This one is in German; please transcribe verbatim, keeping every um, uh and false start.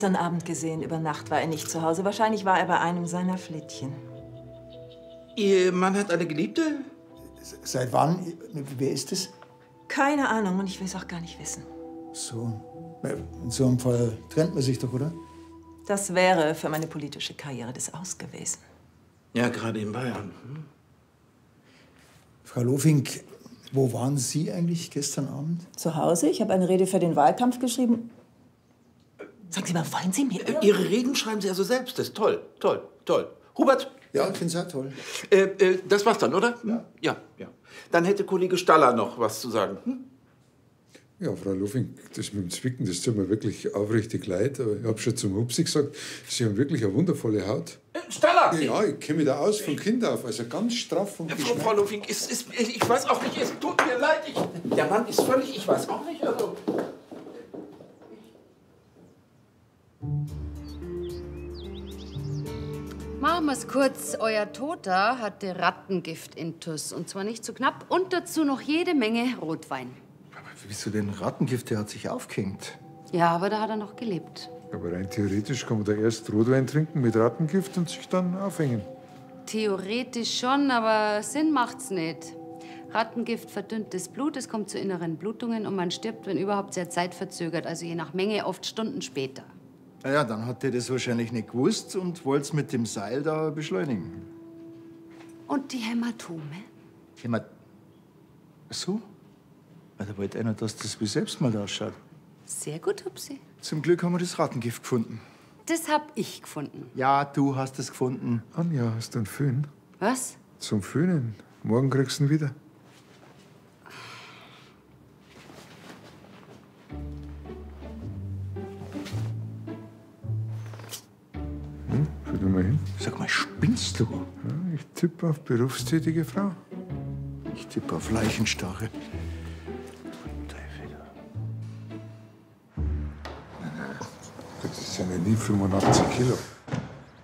Gestern Abend gesehen. Über Nacht war er nicht zu Hause. Wahrscheinlich war er bei einem seiner Flittchen. Ihr Mann hat eine Geliebte? Seit wann? Wer ist es? Keine Ahnung und ich will es auch gar nicht wissen. So. In so einem Fall trennt man sich doch, oder? Das wäre für meine politische Karriere das Aus gewesen. Ja, gerade in Bayern. Hm? Frau Lofink, wo waren Sie eigentlich gestern Abend? Zu Hause. Ich habe eine Rede für den Wahlkampf geschrieben. Sagen Sie mal, wollen Sie mir... Äh, Ihre Reden schreiben Sie also selbst. Das ist toll, toll, toll. Hubert? Ja, ich finde es auch toll. Äh, äh, das war's dann, oder? Ja. Ja, ja. Dann hätte Kollege Staller noch was zu sagen. Hm? Ja, Frau Lofink, das mit dem Zwicken, das tut mir wirklich aufrichtig leid. Aber ich habe schon zum Hupsi gesagt, Sie haben wirklich eine wundervolle Haut. Äh, Staller! Ja, ich kenne mich da aus von Kind auf, also ganz straff und ja, Frau, Frau Lofink, ist, ist, ich weiß auch nicht, es tut mir leid. Ich, der Mann ist völlig, ich weiß auch nicht, also... Machen wir's kurz. Euer Toter hatte Rattengift-Intus. Und zwar nicht zu knapp. Und dazu noch jede Menge Rotwein. Aber wieso denn Rattengift? Der hat sich aufgehängt. Ja, aber da hat er noch gelebt. Aber rein theoretisch kann man da erst Rotwein trinken mit Rattengift und sich dann aufhängen. Theoretisch schon, aber Sinn macht's nicht. Rattengift verdünnt das Blut, es kommt zu inneren Blutungen und man stirbt, wenn überhaupt, sehr zeitverzögert. Also je nach Menge oft Stunden später. Na ja, dann hat der das wahrscheinlich nicht gewusst und wollte es mit dem Seil da beschleunigen. Und die Hämatome? Hämat... So? Ja, da wollte einer, dass das wie Selbstmord ausschaut. Sehr gut, Hupsi. Zum Glück haben wir das Rattengift gefunden. Das hab ich gefunden. Ja, du hast es gefunden. Anja, hast du einen Föhn? Was? Zum Föhnen. Morgen kriegst du ihn wieder. Hm, schau dir mal hin. Sag mal, spinnst du? Ja, ich tippe auf berufstätige Frau. Ich tippe auf Leichenstarre. Das sind ja nie fünfundachtzig Kilo.